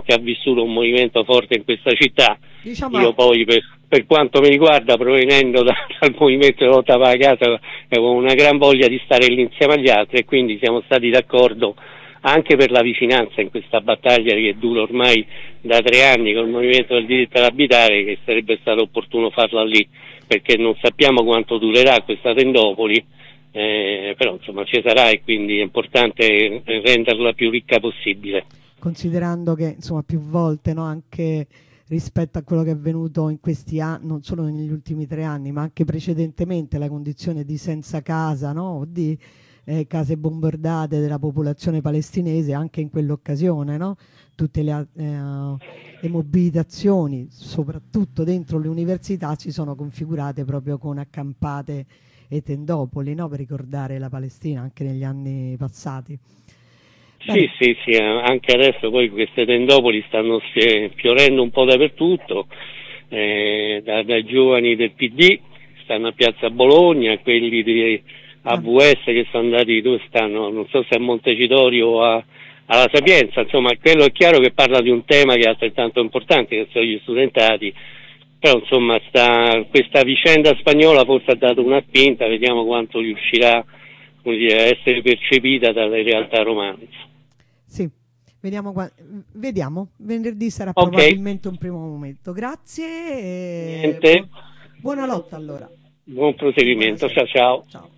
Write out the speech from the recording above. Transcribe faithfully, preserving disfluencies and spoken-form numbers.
che ha vissuto un movimento forte in questa città. Diciamo... Io poi per, per quanto mi riguarda, provenendo da, dal movimento di lotta per la casa, avevo una gran voglia di stare lì insieme agli altri, e quindi siamo stati d'accordo anche per la vicinanza in questa battaglia che dura ormai da tre anni col movimento del diritto all'abitare, che sarebbe stato opportuno farla lì, perché non sappiamo quanto durerà questa tendopoli, eh, però insomma ci sarà, e quindi è importante renderla più ricca possibile. Considerando che insomma più volte, no, anche rispetto a quello che è avvenuto in questi anni, non solo negli ultimi tre anni, ma anche precedentemente, la condizione di senza casa, no, di eh, case bombardate della popolazione palestinese, anche in quell'occasione, no, tutte le, eh, le mobilitazioni, soprattutto dentro le università, si sono configurate proprio con accampate e tendopoli, no, per ricordare la Palestina anche negli anni passati. Sì, sì, sì, anche adesso poi queste tendopoli stanno fiorendo un po' dappertutto, eh, da, dai giovani del P D stanno a Piazza Bologna, quelli di A V S che sono andati, dove stanno, non so se a Montecitorio o a, alla Sapienza, insomma quello è chiaro che parla di un tema che è altrettanto importante, che sono gli studentati, però insomma sta, questa vicenda spagnola forse ha dato una spinta, vediamo quanto riuscirà, come dire, a essere percepita dalle realtà romane. Sì, vediamo, qua, vediamo. Venerdì sarà okay. Probabilmente un primo momento. Grazie e Niente. Bu- buona lotta allora. Buon proseguimento, ciao ciao. Ciao.